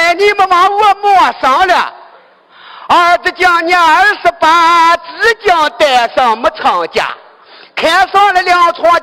哎，你们把我摸上了。儿子将年28，只将带上没成家，看上了2床